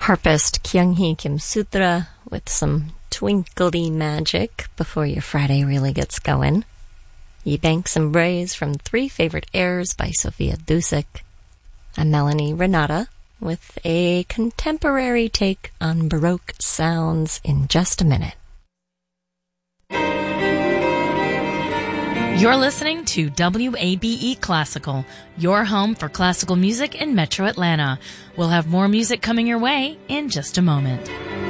Harpist Kyung-hee Kim Sutra with some twinkly magic before your Friday really gets going. Ye Banks and Brays from Three Favorite Airs by Sophia Dusick. I'm Melanie Renata with a contemporary take on Baroque sounds in just a minute. You're listening to WABE Classical, your home for classical music in Metro Atlanta. We'll have more music coming your way in just a moment.